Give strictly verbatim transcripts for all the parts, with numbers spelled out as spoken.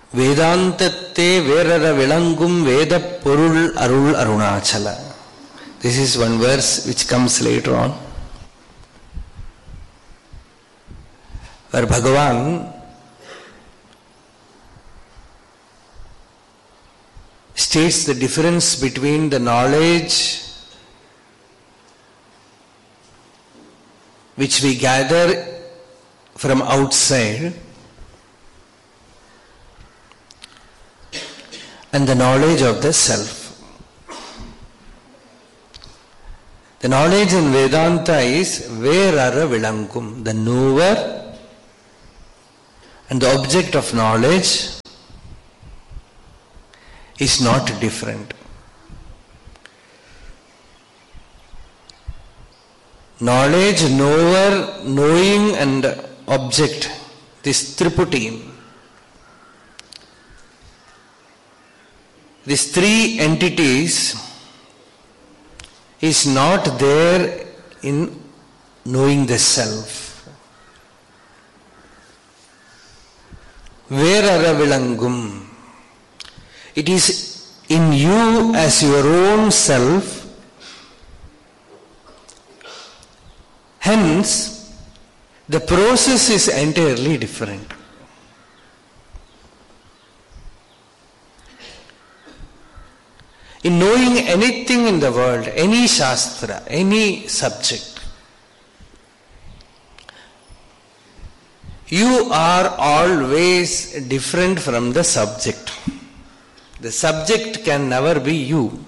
Vedantatte verara vilangum veda porul arul arunachala. This is one verse which comes later on, where Bhagavan states the difference between the knowledge which we gather from outside and the knowledge of the self. The knowledge in Vedanta is Verara Vilangum, the knower and the object of knowledge is not different. Knowledge, knower, knowing and object, this Triputi, these three entities is not there in knowing the self. Verara Vilangum. It is in you as your own self. Hence, the process is entirely different. In knowing anything in the world, any shastra, any subject, you are always different from the subject. The subject can never be you.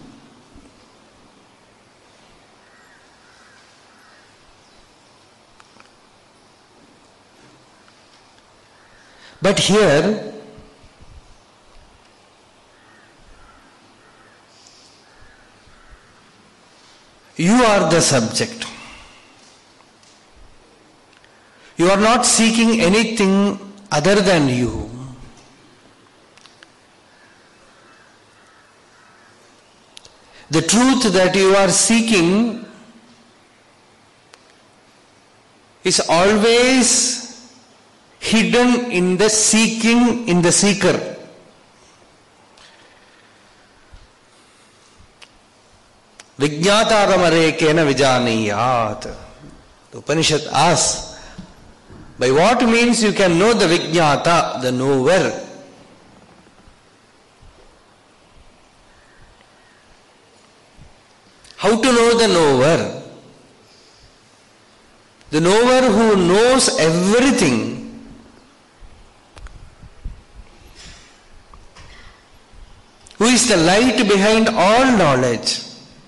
But here, you are the subject. You are not seeking anything other than you. The truth that you are seeking is always hidden in the seeking, in the seeker. Vijñātāramare kena vijaniyāt. The Upanishad asks, by what means you can know the Vijñāta, the knower? How to know the knower? The knower who knows everything. Who is the light behind all knowledge.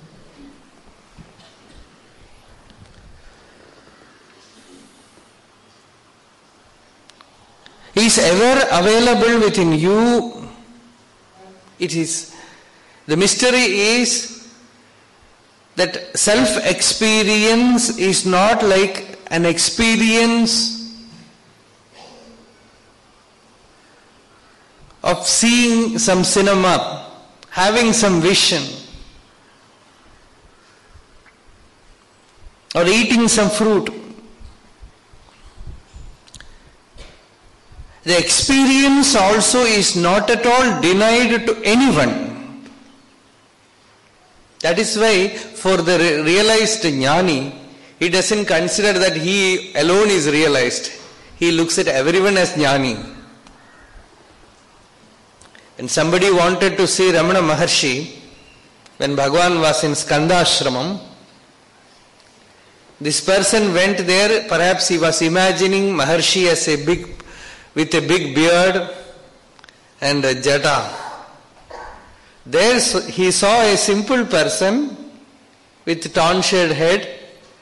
He is ever available within you. It is, the mystery is that self-experience is not like an experience of seeing some cinema, having some vision, or eating some fruit. The experience also is not at all denied to anyone. That is why for the realized jnani, he doesn't consider that he alone is realized. He looks at everyone as jnani. And somebody wanted to see Ramana Maharshi when Bhagavan was in Skandashramam. This person went there, perhaps he was imagining Maharshi as a big, with a big beard and a jata. There he saw a simple person with tonsured head,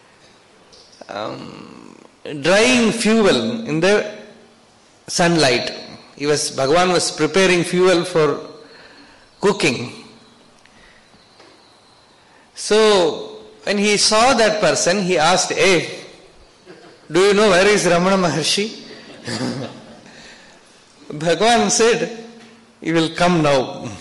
um, drying fuel in the sunlight. He was, Bhagavan was preparing fuel for cooking. So when he saw that person, he asked, "Hey, do you know where is Ramana Maharshi?" Bhagavan said, "He will come now."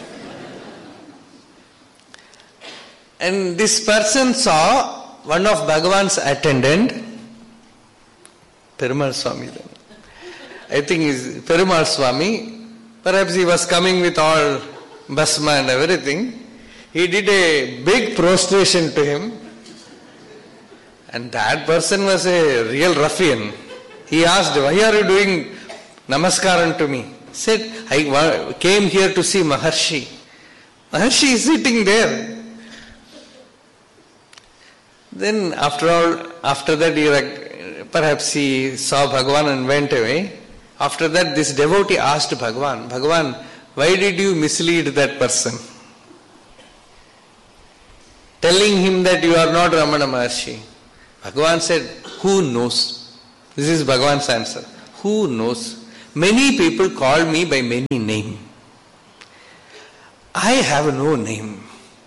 And this person saw one of Bhagavan's attendant, Perumal Swami. I think is Perumal Swami, Perhaps he was coming with all basma and everything. He did a big prostration to him. And that person was a real ruffian. He asked, why are you doing namaskaram to me? He said, I came here to see Maharshi. Maharshi is sitting there. Then after all, after that he, perhaps he saw Bhagavan and went away. After that this devotee asked Bhagavan, Bhagavan, why did you mislead that person? Telling him that you are not Ramana Maharshi. Bhagavan said, who knows? This is Bhagavan's answer. Who knows? Many people call me by many names. I have no name.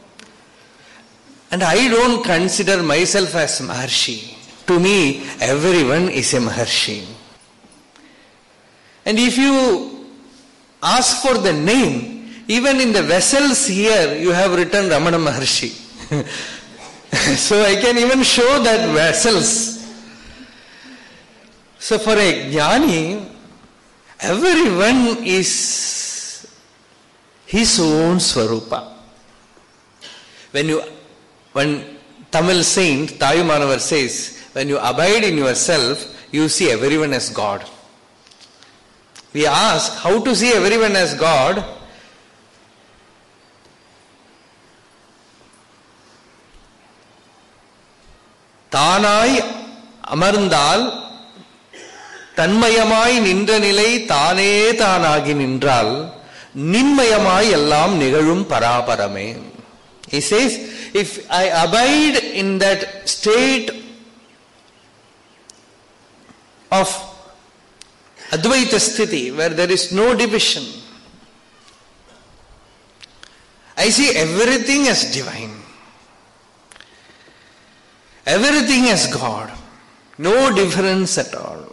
And I don't consider myself as Maharshi. To me, everyone is a Maharshi. And if you ask for the name, even in the vessels here, you have written Ramana Maharshi. So I can even show that vessels. So for a jnani, everyone is his own Swarupa. When you, when Tamil saint Tayumanavar says, when you abide in yourself, you see everyone as God. We ask how to see everyone as God. தானாய் அமர்ந்தால் தன்மயமாய் நின்ற நிலை தானே தானாகி நின்றால் நின்மயமாய் எல்லாம் நிகழும் பராபரமே. He says, if I abide in that state of Advaita Sthiti, where there is no division, I see everything as divine. Everything as God. No difference at all.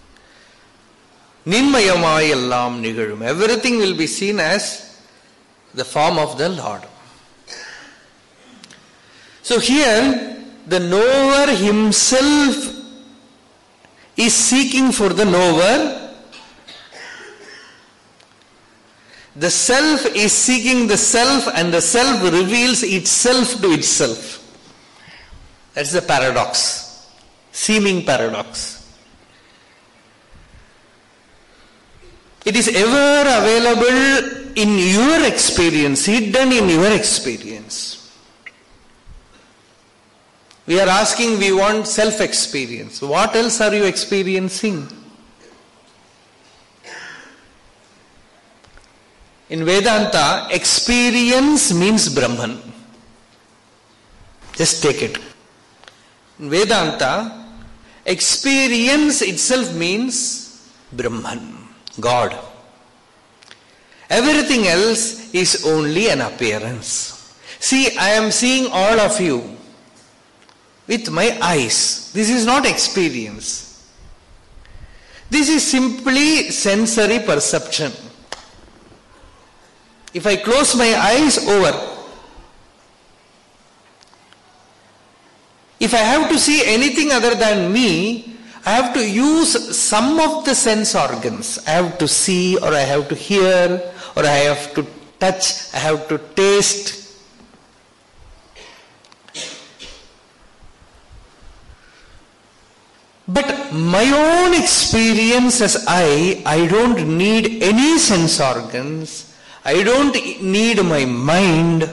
Ninmayamai ellam nigazhum. Everything will be seen as the form of the Lord. So here, the knower himself is seeking for the knower. The self is seeking the self, and the self reveals itself to itself. That's the paradox, seeming paradox. It is ever available in your experience, hidden in your experience. We are asking, we want self-experience. What else are you experiencing? In Vedanta, experience means Brahman. Just take it. In Vedanta, experience itself means Brahman, God. Everything else is only an appearance. See, I am seeing all of you with my eyes. This is not experience. This is simply sensory perception. If I close my eyes, over. If I have to see anything other than me, I have to use some of the sense organs. I have to see, or I have to hear, or I have to touch, I have to taste. But my own experience as I, I don't need any sense organs. I don't need my mind.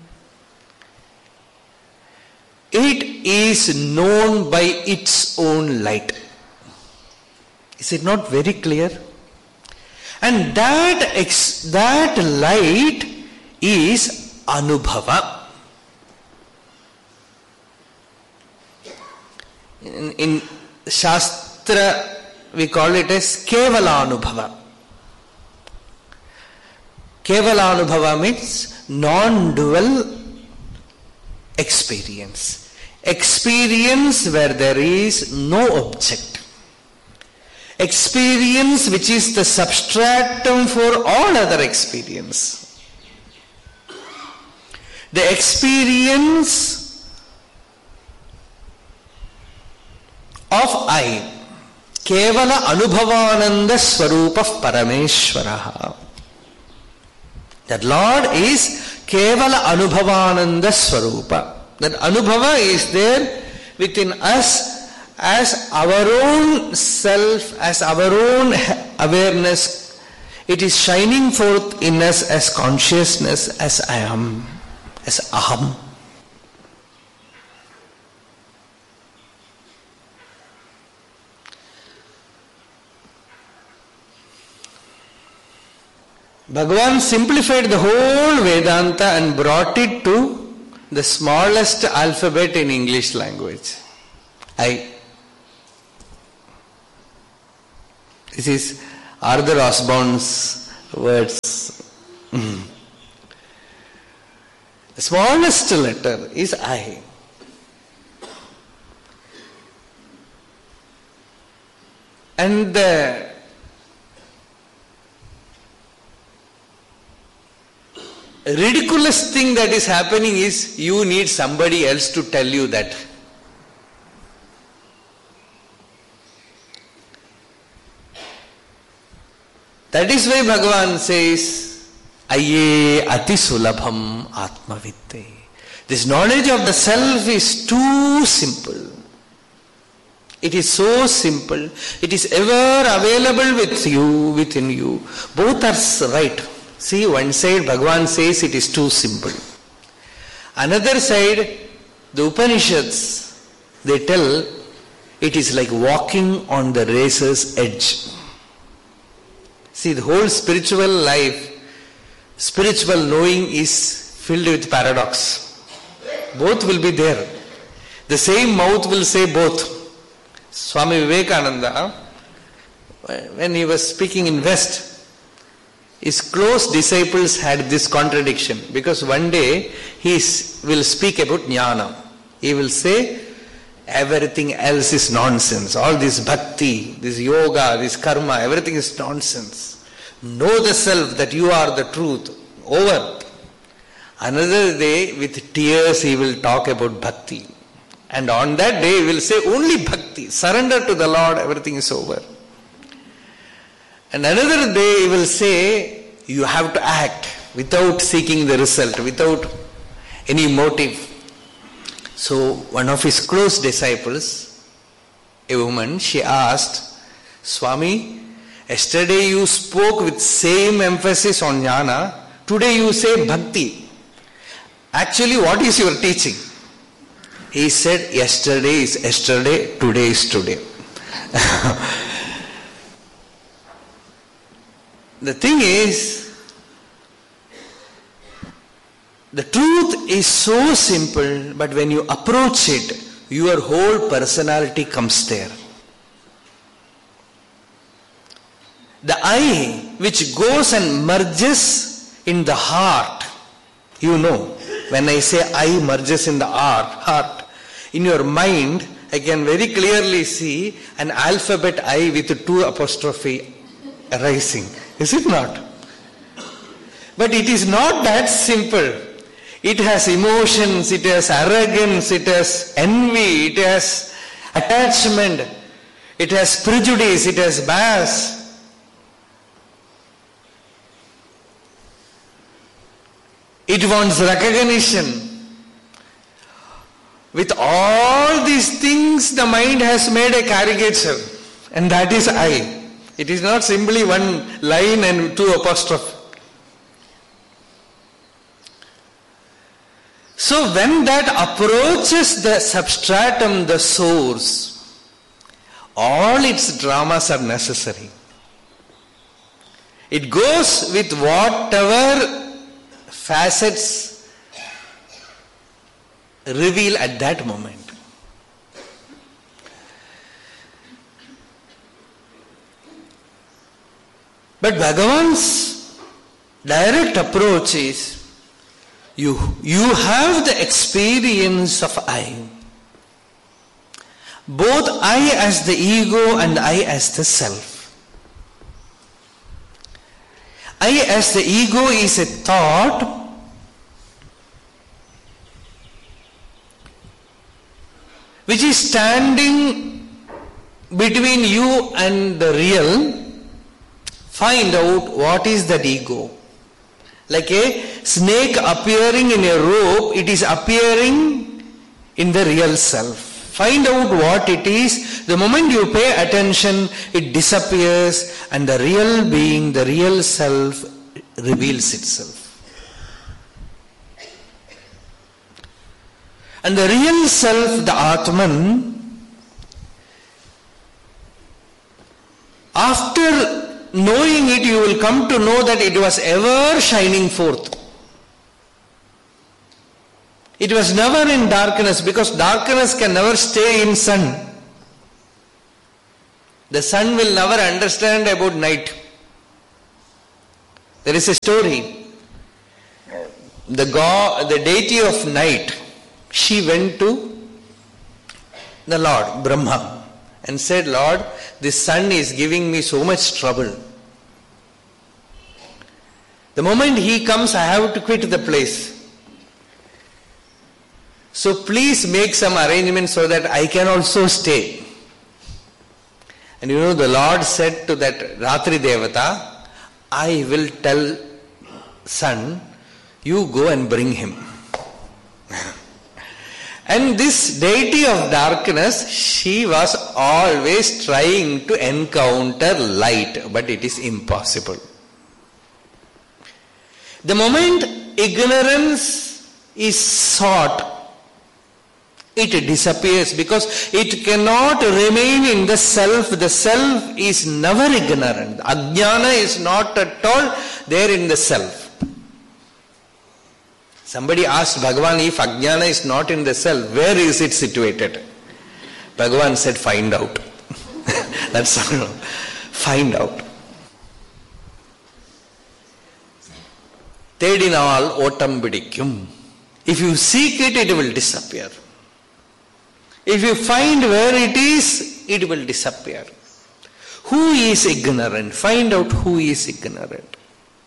It is known by its own light. Is it not very clear? And that, ex, that light is Anubhava. In, in Shastra, we call it as Kevala Anubhava. Kevala Anubhava means non-dual experience. Experience where there is no object. Experience which is the substratum for all other experience. The experience of I, Kevala Anubhavananda Swarupa Parameshwaraha. That Lord is Kevala Anubhavananda Swarupa. That Anubhava is there within us as our own self, as our own awareness. It is shining forth in us as consciousness, as I am, as Aham. Bhagavan simplified the whole Vedanta and brought it to the smallest alphabet in English language. I. This is Arthur Osborne's words. Mm. The smallest letter is I. And the ridiculous thing that is happening is you need somebody else to tell you that. That is why Bhagavan says, Aye ati sulabham atma vitte. This knowledge of the self is too simple. It is so simple. It is ever available with you, within you. Both are right. See, one side Bhagavan says it is too simple. Another side, the Upanishads, they tell it is like walking on the razor's edge. See, the whole spiritual life, spiritual knowing is filled with paradox. Both will be there. The same mouth will say both. Swami Vivekananda, when he was speaking in West, his close disciples had this contradiction, because one day he will speak about jnana. He will say everything else is nonsense. All this bhakti, this yoga, this karma, everything is nonsense. Know the self, that you are the truth. Over. Another day with tears he will talk about bhakti. And on that day he will say only bhakti. Surrender to the Lord, everything is over. And another day he will say, you have to act without seeking the result, without any motive. So one of his close disciples, a woman, she asked, Swami, yesterday you spoke with same emphasis on jnana, today you say bhakti. Actually, what is your teaching? He said, yesterday is yesterday, today is today. The thing is, the truth is so simple, but when you approach it, your whole personality comes there. The I, which goes and merges in the heart, you know, when I say I merges in the heart, heart, in your mind, I can very clearly see an alphabet I with two apostrophe arising. Is it not? But it is not that simple. It has emotions, it has arrogance, it has envy, it has attachment, it has prejudice, it has bias. It wants recognition. With all these things, the mind has made a caricature, and that is I. It is not simply one line and two apostrophes. So when that approaches the substratum, the source, all its dramas are necessary. It goes with whatever facets reveal at that moment. But Bhagavan's direct approach is, you, you have the experience of I. Both I as the ego and I as the self. I as the ego is a thought which is standing between you and the real. Find out what is that ego. Like a snake appearing in a rope, it is appearing in the real self. Find out what it is. The moment you pay attention, it disappears and the real being, the real self reveals itself. And the real self, the Atman, after knowing it, you will come to know that it was ever shining forth. It was never in darkness, because darkness can never stay in sun. The sun will never understand about night. There is a story. The god, the deity of night, she went to the Lord, Brahma, and said, Lord, this sun is giving me so much trouble. The moment he comes, I have to quit the place. So please make some arrangement so that I can also stay. And you know, the Lord said to that Ratri Devata, I will tell sun, you go and bring him. And this deity of darkness, she was always trying to encounter light, but it is impossible. The moment ignorance is sought, it disappears, because it cannot remain in the self. The self is never ignorant. Ajnana is not at all there in the self. Somebody asked Bhagavan, if Ajnana is not in the self, where is it situated? Bhagavan said, find out. That's all. Find out. Tedinal otam bidikum. If you seek it, it will disappear. If you find where it is, it will disappear. Who is ignorant? Find out who is ignorant.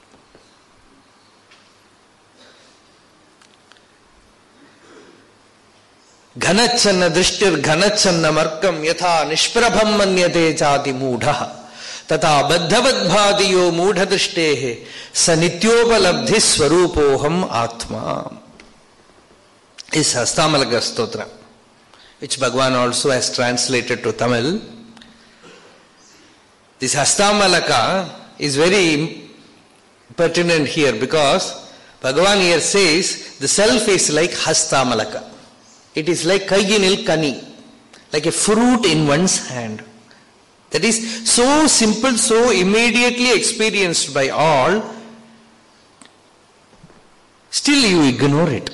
Ghanachanna drishtir ghanachanna markam yatha nishprabham manyate chati moodha tata baddhavad bhadiyo moodha drishtehe sanityopalabdhi swarupoham atma. Is Hastamalaga Stotra, which Bhagavan also has translated to Tamil. This Hastamalaka is very pertinent here, because Bhagavan here says the self is like Hastamalaka. It is like Kaiginil Kani, like a fruit in one's hand. That is so simple, so immediately experienced by all, still you ignore it.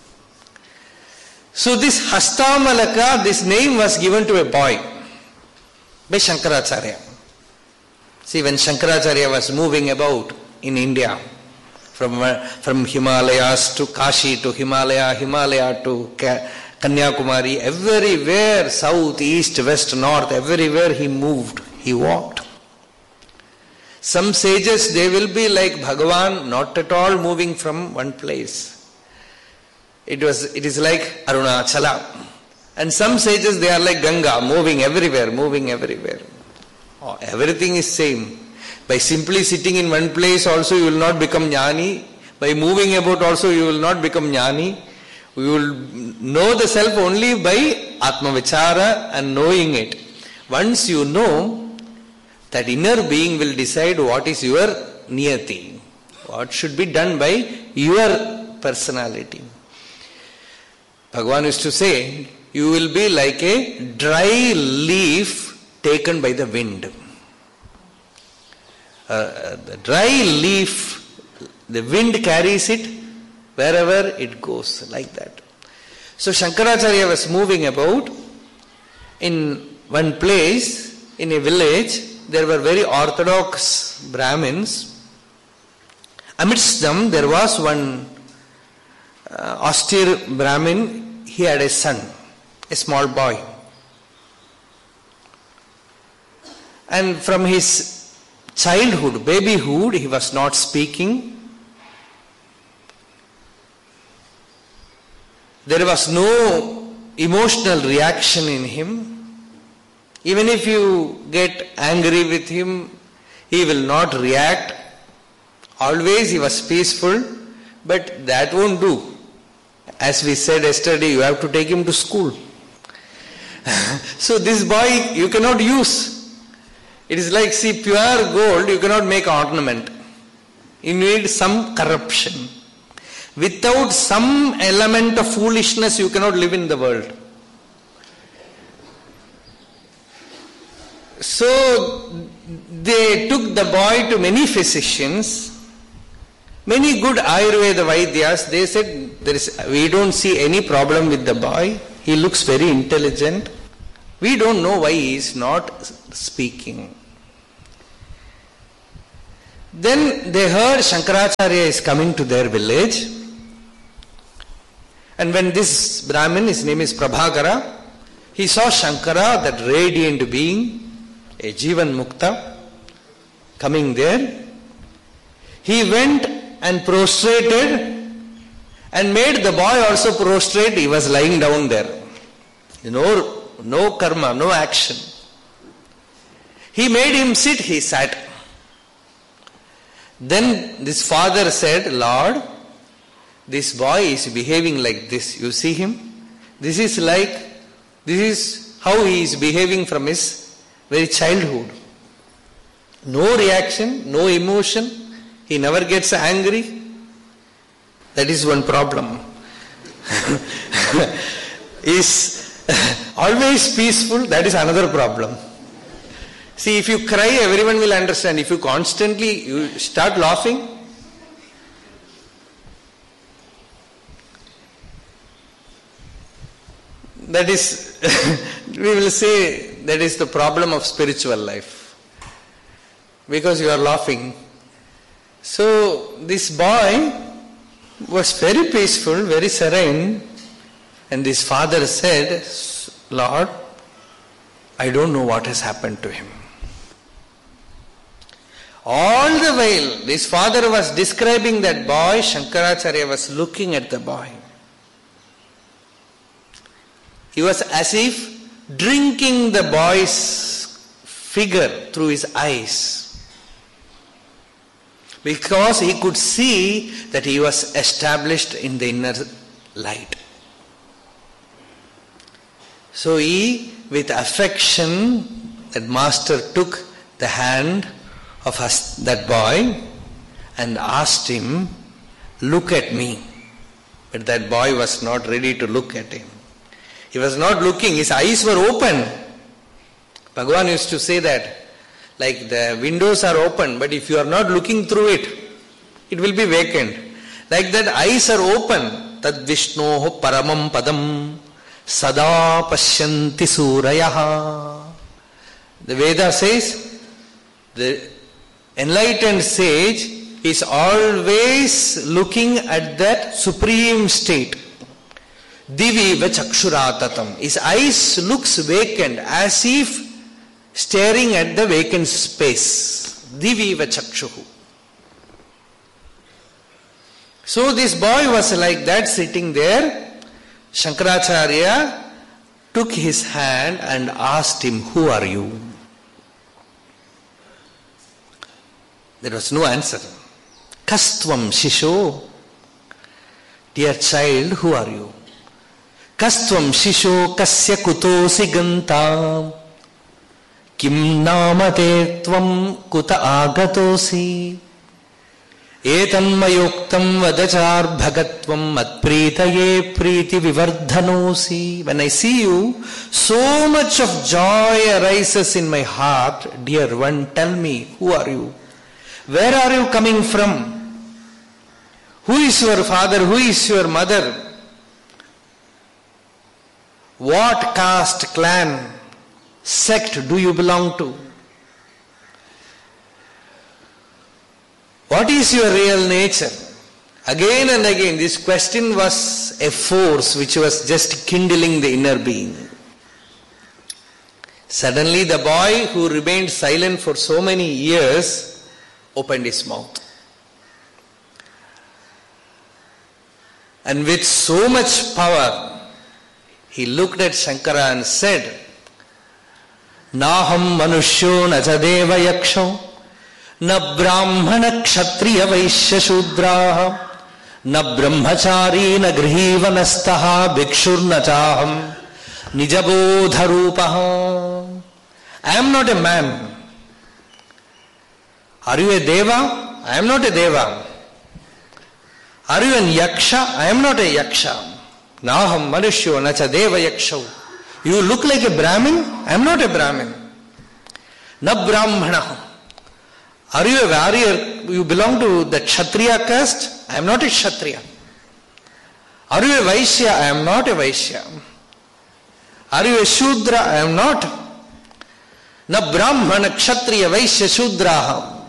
So this Hastamalaka, this name was given to a boy by Shankaracharya. See, when Shankaracharya was moving about in India, from, uh, from Himalayas to Kashi to Himalaya, Himalaya to Kanyakumari, everywhere, south, east, west, north, everywhere he moved, he walked. Some sages, they will be like Bhagavan, not at all moving from one place. It was. It is like Arunachala. And some sages, they are like Ganga, moving everywhere, moving everywhere. Oh, everything is same. By simply sitting in one place also you will not become jnani. By moving about also you will not become jnani. We will know the self only by Atma Vichara and knowing it. Once you know, that inner being will decide what is your niyati, what should be done by your personality. Bhagavan used to say, you will be like a dry leaf taken by the wind. Uh, the dry leaf, the wind carries it wherever it goes, like that. So Shankaracharya was moving about in one place, in a village. There were very orthodox Brahmins. Amidst them there was one uh, austere Brahmin. He had a son, a small boy. And from his childhood, babyhood, he was not speaking. There was no emotional reaction in him. Even if you get angry with him, he will not react. Always he was peaceful, but that won't do. As we said yesterday, you have to take him to school. So this boy you cannot use. It is like, see, pure gold you cannot make ornament. You need some corruption. Without some element of foolishness you cannot live in the world. So they took the boy to many physicians, many good Ayurveda Vaidyas. They said, there is, we don't see any problem with the boy. He looks very intelligent. We don't know why he is not speaking. Then they heard Shankaracharya is coming to their village. And when this Brahmin, his name is Prabhakara, he saw Shankara, that radiant being, a Jivan Mukta, coming there. He went and prostrated and made the boy also prostrate. He was lying down there. No, no karma, no action. He made him sit, he sat. Then this father said, Lord, this boy is behaving like this. You see him? This is like, this is how he is behaving from his very childhood. No reaction, no emotion. He never gets angry. That is one problem. Is always peaceful, that is another problem. See, if you cry, everyone will understand. If you constantly you start laughing, that is, we will say, that is the problem of spiritual life. Because you are laughing. So, this boy was very peaceful, very serene. And this father said, Lord, I don't know what has happened to him. All the while, this father was describing that boy, Shankaracharya was looking at the boy. He was as if drinking the boy's figure through his eyes. Because he could see that he was established in the inner light. So he, with affection, that master took the hand of us, that boy, and asked him, look at me. But that boy was not ready to look at him. He was not looking, his eyes were open. Bhagavan used to say that, like the windows are open, but if you are not looking through it, it will be vacant. Like that, eyes are open. Tad Vishnoho paramam padam sada pashyanti surayaha. The Veda says, the enlightened sage is always looking at that supreme state. Divi vachakshuratatam. His eyes looks vacant, as if staring at the vacant space. Divi vachakshuhu. So this boy was like that, sitting there. Shankaracharya took his hand and asked him, who are you? There was no answer. Kastvam shisho. Dear child, who are you? Kastvam shisho kasya kutosi ganta. Kim namate tvam kuta agatosi. Etanmayoktam vadachar bhagatvam matpritaye priti vivardhanosi. When I see you, so much of joy arises in my heart. Dear one, tell me, who are you? Where are you coming from? Who is your father? Who is your mother? What caste, clan, sect do you belong to? What is your real nature? Again and again, this question was a force which was just kindling the inner being. Suddenly the boy, who remained silent for so many years, opened his mouth. And with so much power, he looked at Shankara and said, Naham manushyo na cha deva yaksho न ब्राह्मण क्षत्रिय वैश्य शूद्राः न ब्रह्मचारी न गृहीवनस्तः भिक्षुर्न चाहम निजबोध रूपः. I am not a man. Are you a deva? I am not a deva. Are you a yaksha? I am not a yaksha. Naham manushyo nacha deva yakshau. You look like a Brahmin? I am not a Brahmin. Na brahmana. Are you a warrior? You belong to the Kshatriya caste? I am not a Kshatriya. Are you a Vaishya? I am not a Vaishya. Are you a Shudra? I am not. Na Brahmana Kshatriya Vaishya Shudraha.